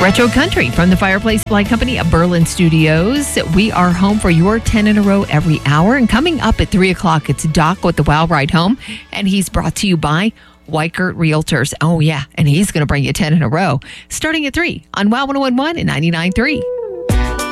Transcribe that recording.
Retro Country from the Fireplace Flag Company of Berlin Studios. We are home for your 10 in a row every hour. And coming up at 3 o'clock, it's Doc with the Wow Ride Home. And he's brought to you by Weichert Realtors. Oh, yeah. And he's going to bring you 10 in a row starting at 3 on Wow 101.1 and 99.3.